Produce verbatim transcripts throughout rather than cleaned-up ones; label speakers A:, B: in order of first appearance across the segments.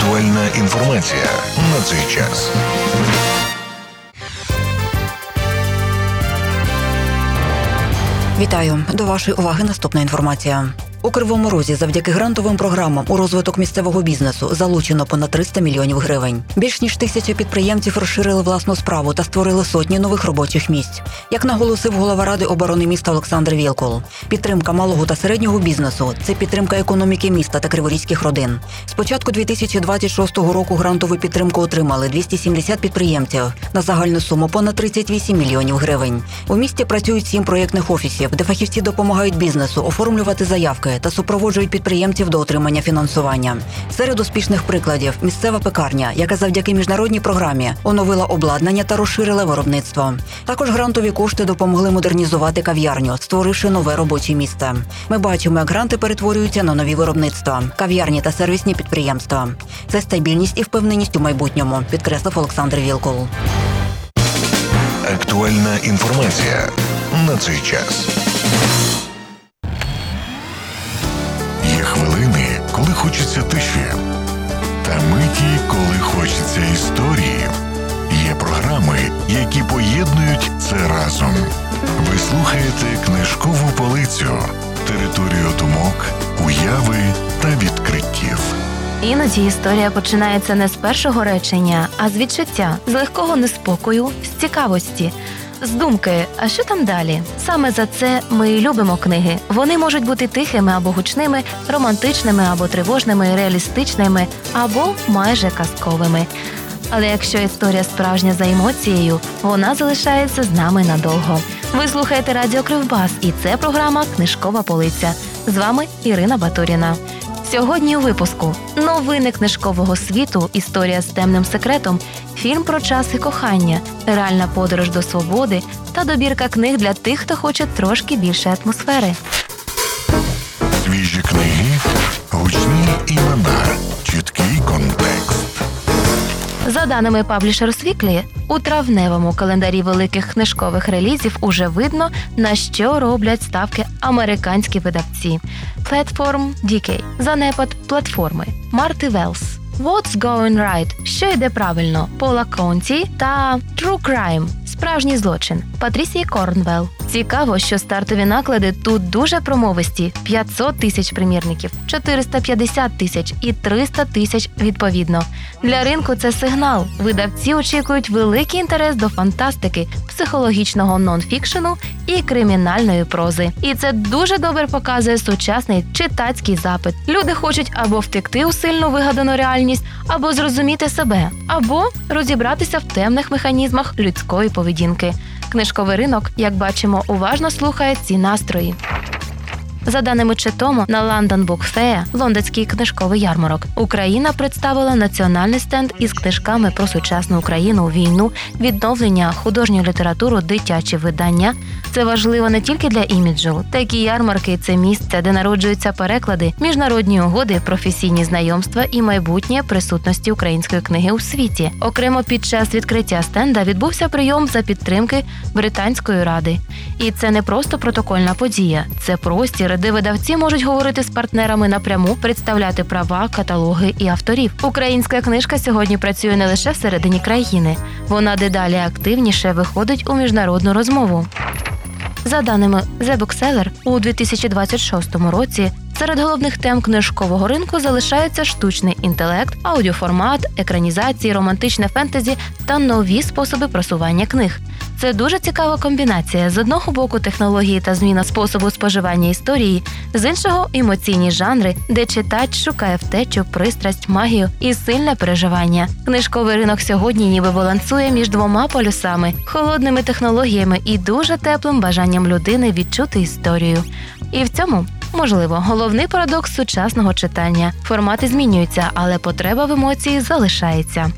A: Актуальна інформація на цей час.
B: Вітаю! До вашої уваги наступна інформація. У Кривому Розі завдяки грантовим програмам у розвиток місцевого бізнесу залучено понад триста мільйонів гривень. Більш ніж тисяча підприємців розширили власну справу та створили сотні нових робочих місць. Як наголосив голова Ради оборони міста Олександр Вілкул, підтримка малого та середнього бізнесу – це підтримка економіки міста та криворізьких родин. З початку дві тисячі двадцять шостого року грантову підтримку отримали двісті сімдесят підприємців на загальну суму понад тридцять вісім мільйонів гривень. У місті працюють сім проєктних офісів, де фахівці допомагають бізнесу оформлювати заявки та супроводжують підприємців до отримання фінансування. Серед успішних прикладів – місцева пекарня, яка завдяки міжнародній програмі оновила обладнання та розширила виробництво. Також грантові кошти допомогли модернізувати кав'ярню, створивши нове робоче місце. Ми бачимо, як гранти перетворюються на нові виробництва, кав'ярні та сервісні підприємства. Це стабільність і впевненість у майбутньому, підкреслив Олександр Вілкул.
A: Актуальна інформація на цей час. Є хвилини, коли хочеться тиші, та миті, коли хочеться історії. Є програми, які поєднують це разом. Ви слухаєте «Книжкову полицю», територію думок, уяви та відкриттів.
C: Іноді історія починається не з першого речення, а з відчуття, з легкого неспокою, з цікавості. З думки, а що там далі? Саме за це ми і любимо книги. Вони можуть бути тихими або гучними, романтичними або тривожними, реалістичними або майже казковими. Але якщо історія справжня за емоцією, вона залишається з нами надовго. Ви слухаєте Радіо Кривбас, і це програма «Книжкова полиця». З вами Ірина Батуріна. Сьогодні у випуску новини книжкового світу, історія з темним секретом, фільм про час і кохання, реальна подорож до свободи та добірка книг для тих, хто хоче трошки більше атмосфери.
A: Свіжі книги, гучні імена, чіткий контекст.
C: За даними Publishers Weekly, у травневому календарі великих книжкових релізів уже видно, на що роблять ставки американські видавці. Platform Decay – занепад платформи. Марти Велс – What's Going Right – що йде правильно, Пола Конті та True Crime – справжній злочин, Патрісії Корнвелл. Цікаво, що стартові наклади тут дуже промовисті – п'ятсот тисяч примірників, чотириста п'ятдесят тисяч і триста тисяч відповідно. Для ринку це сигнал. Видавці очікують великий інтерес до фантастики, психологічного нон-фікшену і кримінальної прози. І це дуже добре показує сучасний читацький запит. Люди хочуть або втекти у сильно вигадану реальність, або зрозуміти себе, або розібратися в темних механізмах людської поведінки. Книжковий ринок, як бачимо, уважно слухає ці настрої. За даними Читому, на London Book Fair, лондонський книжковий ярмарок, Україна представила національний стенд із книжками про сучасну Україну, війну, відновлення, художню літературу, дитячі видання. Це важливо не тільки для іміджу. Такі ярмарки – це місце, де народжуються переклади, міжнародні угоди, професійні знайомства і майбутнє присутності української книги у світі. Окремо під час відкриття стенда відбувся прийом за підтримки Британської ради. І це не просто протокольна подія, це простір, де видавці можуть говорити з партнерами напряму, представляти права, каталоги і авторів. Українська книжка сьогодні працює не лише всередині країни. Вона дедалі активніше виходить у міжнародну розмову. За даними The Bookseller, у дві тисячі двадцять шостому році серед головних тем книжкового ринку залишаються штучний інтелект, аудіоформат, екранізації, романтичне фентезі та нові способи просування книг. Це дуже цікава комбінація. З одного боку технології та зміна способу споживання історії, з іншого – емоційні жанри, де читач шукає втечу, пристрасть, магію і сильне переживання. Книжковий ринок сьогодні ніби балансує між двома полюсами – холодними технологіями і дуже теплим бажанням людини відчути історію. І в цьому, можливо, головний парадокс сучасного читання. Формати змінюються, але потреба в емоції залишається.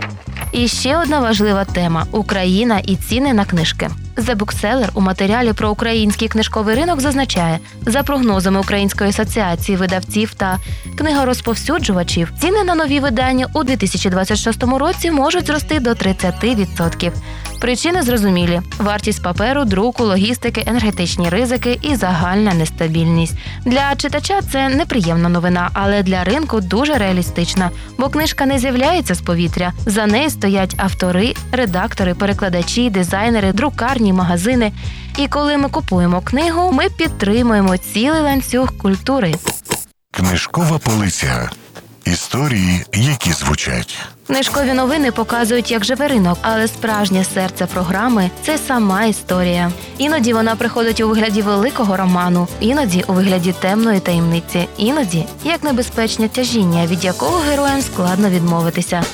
C: І ще одна важлива тема – Україна і ціни на книжки. The Bookseller у матеріалі про український книжковий ринок зазначає, за прогнозами Української асоціації видавців та книгорозповсюджувачів, ціни на нові видання у дві тисячі двадцять шостому році можуть зрости до тридцять відсотків. Причини зрозумілі: вартість паперу, друку, логістики, енергетичні ризики і загальна нестабільність. Для читача це неприємна новина, але для ринку дуже реалістична, бо книжка не з'являється з повітря. За нею стоять автори, редактори, перекладачі, дизайнери, друкарні, магазини. І коли ми купуємо книгу, ми підтримуємо цілий ланцюг культури.
A: Книжкова полиця. Історії, які звучать.
C: Книжкові новини показують, як живе ринок, але справжнє серце програми – це сама історія. Іноді вона приходить у вигляді великого роману, іноді у вигляді темної таємниці, іноді як небезпечне тяжіння, від якого героям складно відмовитися.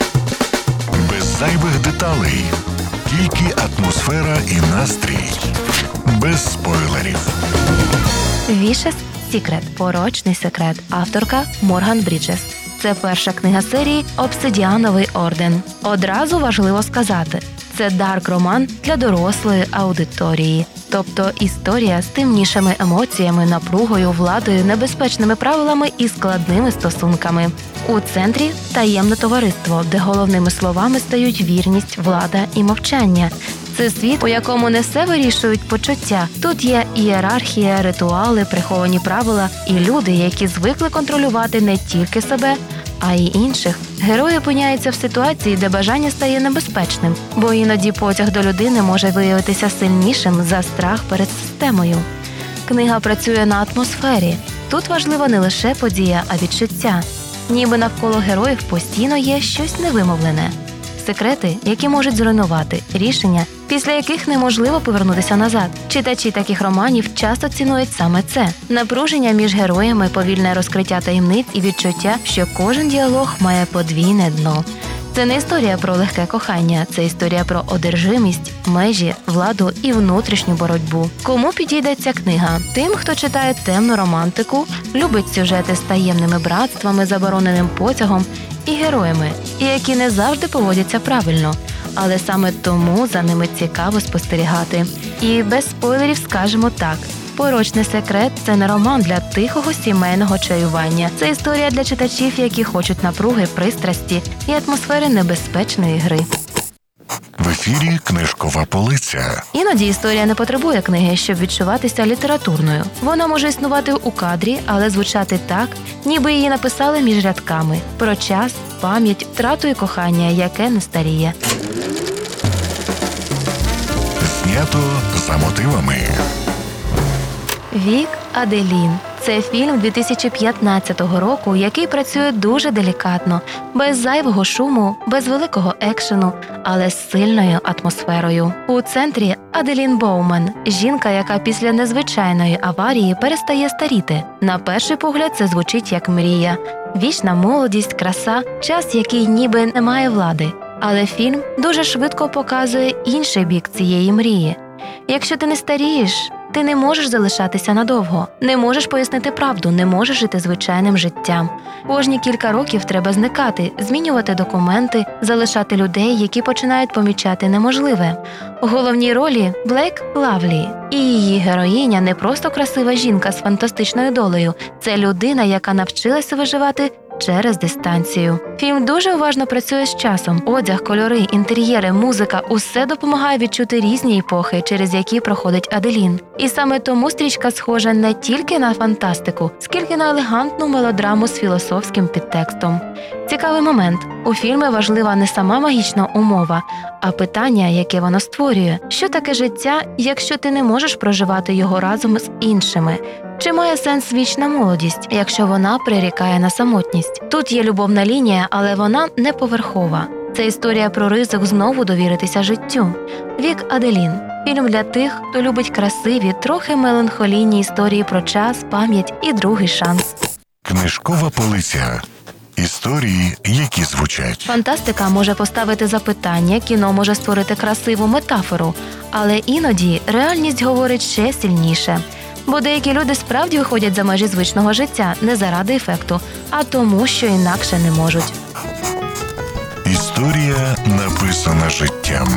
A: Без зайвих деталей. Тільки атмосфера і настрій. Без спойлерів.
C: Vicious Secret – порочний секрет. Авторка Морган Бріджес. Це перша книга серії «Обсидіановий орден». Одразу важливо сказати – це дарк-роман для дорослої аудиторії. Тобто історія з темнішими емоціями, напругою, владою, небезпечними правилами і складними стосунками. У центрі – таємне товариство, де головними словами стають вірність, влада і мовчання. Це світ, у якому не все вирішують почуття. Тут є ієрархія, ритуали, приховані правила і люди, які звикли контролювати не тільки себе, а й інших. Герої опиняються в ситуації, де бажання стає небезпечним, бо іноді потяг до людини може виявитися сильнішим за страх перед системою. Книга працює на атмосфері. Тут важлива не лише подія, а відчуття. Ніби навколо героїв постійно є щось невимовлене. Секрети, які можуть зруйнувати, рішення, після яких неможливо повернутися назад. Читачі таких романів часто цінують саме це. Напруження між героями, повільне розкриття таємниць і відчуття, що кожен діалог має подвійне дно. Це не історія про легке кохання, це історія про одержимість, межі, владу і внутрішню боротьбу. Кому підійде ця книга? Тим, хто читає темну романтику, любить сюжети з таємними братствами, забороненим потягом і героями, і які не завжди поводяться правильно. Але саме тому за ними цікаво спостерігати. І без спойлерів скажемо так. «Порочний секрет» – це не роман для тихого сімейного чаювання. Це історія для читачів, які хочуть напруги, пристрасті і атмосфери небезпечної гри.
A: В ефірі книжкова полиця.
C: Іноді історія не потребує книги, щоб відчуватися літературною. Вона може існувати у кадрі, але звучати так, ніби її написали між рядками. Про час, пам'ять, втрату і кохання, яке не старіє.
A: Знято за мотивами.
C: Вік Аделін. Це фільм дві тисячі п'ятнадцятого року, який працює дуже делікатно, без зайвого шуму, без великого екшену, але з сильною атмосферою. У центрі Аделін Боуман – жінка, яка після незвичайної аварії перестає старіти. На перший погляд це звучить як мрія. Вічна молодість, краса, час, який ніби не має влади. Але фільм дуже швидко показує інший бік цієї мрії. Якщо ти не старієш, ти не можеш залишатися надовго, не можеш пояснити правду, не можеш жити звичайним життям. Кожні кілька років треба зникати, змінювати документи, залишати людей, які починають помічати неможливе. У головній ролі Блейк Лавлі. І її героїня не просто красива жінка з фантастичною долею. Це людина, яка навчилася виживати через дистанцію. Фільм дуже уважно працює з часом. Одяг, кольори, інтер'єри, музика – усе допомагає відчути різні епохи, через які проходить Аделін. І саме тому стрічка схожа не тільки на фантастику, скільки на елегантну мелодраму з філософським підтекстом. Цікавий момент. У фільмі важлива не сама магічна умова, а питання, яке воно створює. Що таке життя, якщо ти не можеш проживати його разом з іншими? Чи має сенс вічна молодість, якщо вона прирікає на самотність? Тут є любовна лінія, але вона не поверхова. Це історія про ризик знову довіритися життю. Вік Аделін. Фільм для тих, хто любить красиві, трохи меланхолійні історії про час, пам'ять і другий шанс.
A: Книжкова полиця. Історії, які звучать.
C: Фантастика може поставити запитання, кіно може створити красиву метафору, але іноді реальність говорить ще сильніше. Бо деякі люди справді виходять за межі звичного життя не заради ефекту, а тому, що інакше не можуть.
A: Історія, написана життям.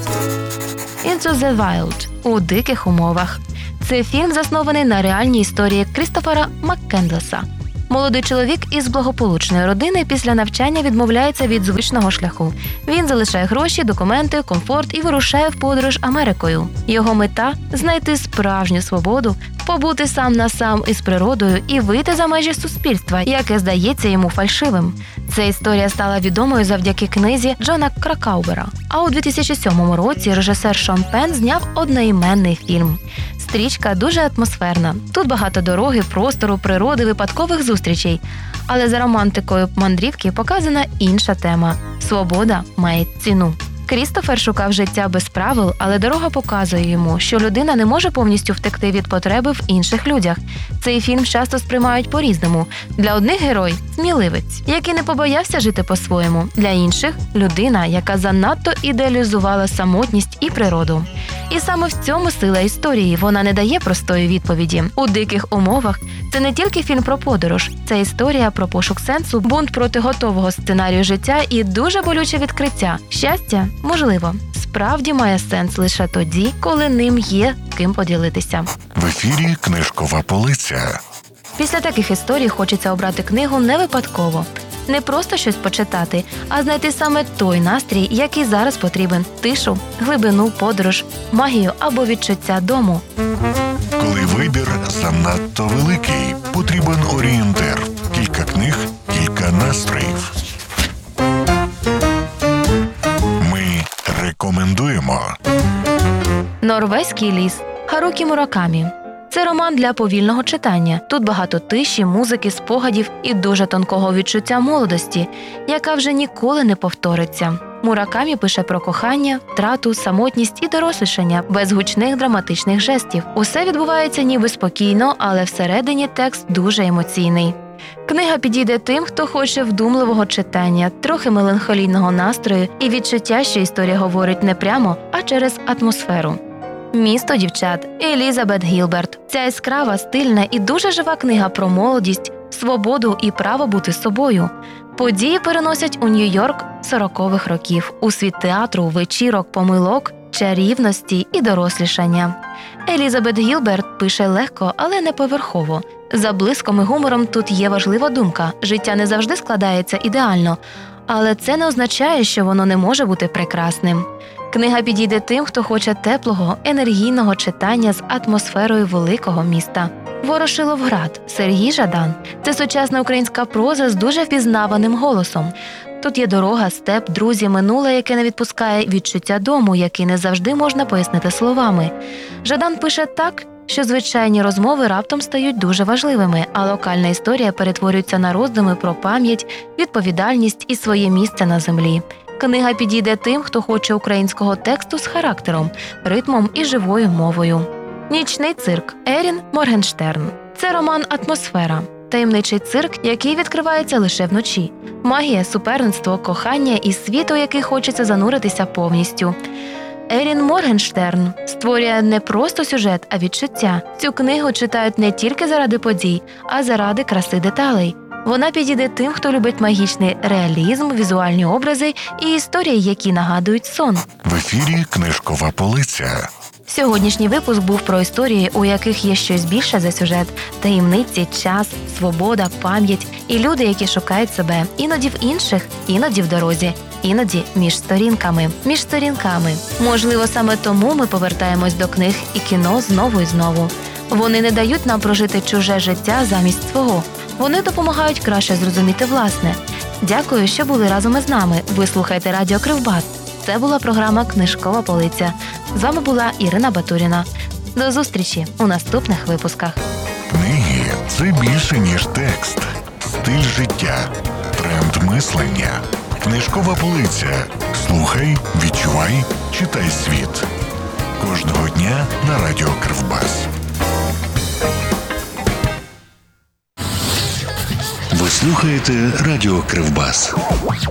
C: Into the Wild – у диких умовах. Це фільм заснований на реальній історії Крістофера Маккендлеса. Молодий чоловік із благополучної родини після навчання відмовляється від звичного шляху. Він залишає гроші, документи, комфорт і вирушає в подорож Америкою. Його мета – знайти справжню свободу, побути сам на сам із природою і вийти за межі суспільства, яке здається йому фальшивим. Ця історія стала відомою завдяки книзі Джона Кракаубера. А у дві тисячі сьомому році режисер Шон Пен зняв одноіменний фільм. Стрічка дуже атмосферна. Тут багато дороги, простору, природи, випадкових зустрічей. Але за романтикою мандрівки показана інша тема – свобода має ціну. Крістофер шукав життя без правил, але дорога показує йому, що людина не може повністю втекти від потреби в інших людях. Цей фільм часто сприймають по-різному. Для одних герой – сміливець, який не побоявся жити по-своєму. Для інших – людина, яка занадто ідеалізувала самотність і природу. І саме в цьому сила історії. Вона не дає простої відповіді. У диких умовах це не тільки фільм про подорож. Це історія про пошук сенсу, бунт проти готового сценарію життя і дуже болюче відкриття. Щастя, можливо, справді має сенс лише тоді, коли ним є ким поділитися.
A: В ефірі «Книжкова полиця».
C: Після таких історій хочеться обрати книгу не випадково. Не просто щось почитати, а знайти саме той настрій, який зараз потрібен – тишу, глибину, подорож, магію або відчуття дому.
A: Коли вибір занадто великий, потрібен орієнтир. Кілька книг, кілька настроїв. Ми рекомендуємо.
C: Норвезький ліс Харукі Муракамі. Це роман для повільного читання. Тут багато тиші, музики, спогадів і дуже тонкого відчуття молодості, яка вже ніколи не повториться. Муракамі пише про кохання, втрату, самотність і дорослішання, без гучних драматичних жестів. Усе відбувається ніби спокійно, але всередині текст дуже емоційний. Книга підійде тим, хто хоче вдумливого читання, трохи меланхолійного настрою і відчуття, що історія говорить не прямо, а через атмосферу. «Місто дівчат» Елізабет Гілберт. Ця яскрава, стильна і дуже жива книга про молодість, свободу і право бути собою. Події переносять у Нью-Йорк сорокових років, у світ театру, вечірок, помилок, чарівності і дорослішання. Елізабет Гілберт пише легко, але не поверхово. За блиском і гумором тут є важлива думка – життя не завжди складається ідеально, але це не означає, що воно не може бути прекрасним. Книга підійде тим, хто хоче теплого, енергійного читання з атмосферою великого міста. Ворошиловград Сергій Жадан. Це сучасна українська проза з дуже впізнаваним голосом. Тут є дорога, степ, друзі, минуле, яке не відпускає, відчуття дому, який не завжди можна пояснити словами. Жадан пише так, що звичайні розмови раптом стають дуже важливими, а локальна історія перетворюється на роздуми про пам'ять, відповідальність і своє місце на землі. Книга підійде тим, хто хоче українського тексту з характером, ритмом і живою мовою. Нічний цирк Ерін Моргенштерн. Це роман «Атмосфера». Таємничий цирк, який відкривається лише вночі. Магія, суперництво, кохання і світ, у який хочеться зануритися повністю. Ерін Моргенштерн створює не просто сюжет, а відчуття. Цю книгу читають не тільки заради подій, а заради краси деталей. Вона підійде тим, хто любить магічний реалізм, візуальні образи і історії, які нагадують сон.
A: В ефірі «Книжкова полиця».
C: Сьогоднішній випуск був про історії, у яких є щось більше за сюжет – таємниці, час, свобода, пам'ять і люди, які шукають себе. Іноді в інших, іноді в дорозі, іноді між сторінками. Між сторінками. Можливо, саме тому ми повертаємось до книг і кіно знову і знову. Вони не дають нам прожити чуже життя замість свого. Вони допомагають краще зрозуміти власне. Дякую, що були разом із нами. Ви слухаєте Радіо Кривбас. Це була програма «Книжкова полиця». З вами була Ірина Батуріна. До зустрічі у наступних випусках.
A: Книги – це більше, ніж текст. Стиль життя. Тренд мислення. Книжкова полиця. Слухай, відчувай, читай світ. Кожного дня на Радіо Кривбас. Ви слухаєте Радіо Кривбас.